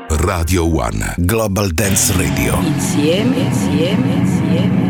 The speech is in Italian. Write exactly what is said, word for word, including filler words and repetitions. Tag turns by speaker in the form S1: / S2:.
S1: Radio One Global Dance Radio.
S2: Insieme, insieme, insieme.